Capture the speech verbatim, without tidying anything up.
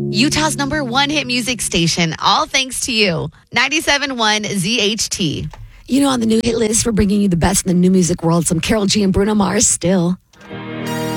Utah's number one hit music station, all thanks to you. ninety-seven point one Z H T. You know, on the new hit list, we're bringing you the best in the new music world. Some Karol G and Bruno Mars still.